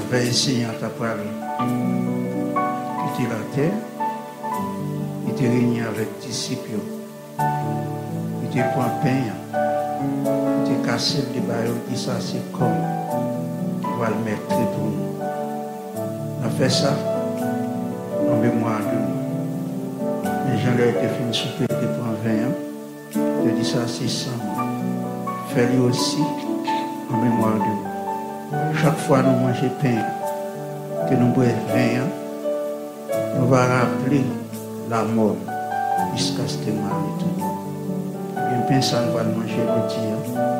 veille Seigneur t'a parlé. Quitter la terre, il te réunit avec disciples, il te prend pain, il te casse le débat, il dit ça c'est comme, il va le mettre pour nous. On a fait ça en mémoire de nous. Les gens là étaient finis souper, ils te prend 20 ans, il te dit ça c'est 100. Fais-le aussi en mémoire de nous. Chaque fois nous mangeons pain, que nous buvons vin, nous va rappeler la mort jusqu'à ce que nous arrivions. Bien, pain ça nous va manger au quotidien.